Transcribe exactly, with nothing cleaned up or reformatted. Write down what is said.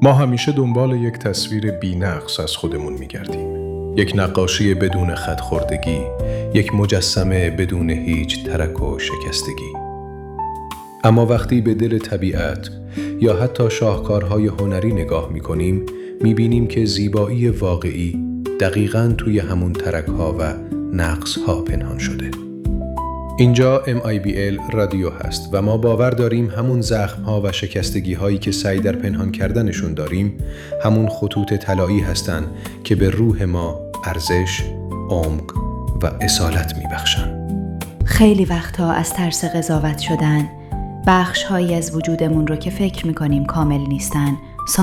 ما همیشه دنبال یک تصویر بی‌نقص از خودمون می‌گردیم. یک نقاشی بدون خط‌خوردگی، یک مجسمه بدون هیچ ترک و شکستگی. اما وقتی به دل طبیعت یا حتی شاهکارهای هنری نگاه می‌کنیم، می‌بینیم که زیبایی واقعی دقیقاً توی همون ترک‌ها و نقص‌ها پنهان شده. اینجا ام آی بی ال رادیو هست و ما باور داریم همون زخم‌ها و شکستگی‌هایی که سعی در پنهان کردنشون داریم، همون خطوط طلایی هستن که به روح ما ارزش، عمق و اصالت میبخشن. خیلی وقتها از ترس قضاوت شدن، بخش‌هایی از وجودمون رو که فکر می‌کنیم کامل نیستن،